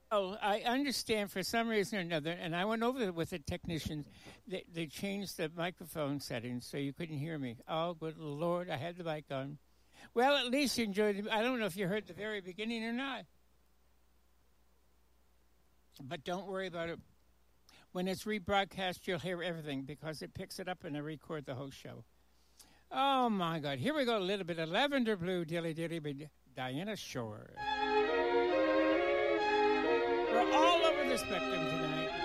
Oh, I understand for some reason or another, and I went over it with the technicians. They changed the microphone settings so you couldn't hear me. Oh, good Lord, I had the mic on. Well, at least you enjoyed it. I don't know if you heard the very beginning or not, but don't worry about it. When it's rebroadcast, you'll hear everything because it picks it up and I record the whole show. Oh, my God. Here we go. A little bit of Lavender Blue, Dilly Dilly, by Diana Shore. We're all over the spectrum tonight.